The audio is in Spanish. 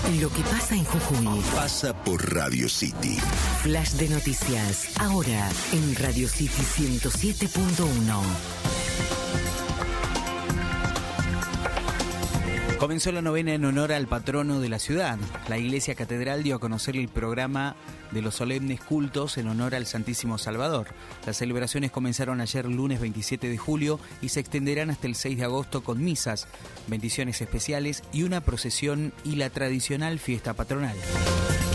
Lo que pasa en Jujuy pasa por Radio City. Flash de noticias, ahora en Radio City 107.1. Comenzó la novena en honor al patrono de la ciudad. La Iglesia Catedral dio a conocer el programa de los solemnes cultos en honor al Santísimo Salvador. Las celebraciones comenzaron ayer lunes 27 de julio y se extenderán hasta el 6 de agosto con misas, bendiciones especiales y una procesión y la tradicional fiesta patronal.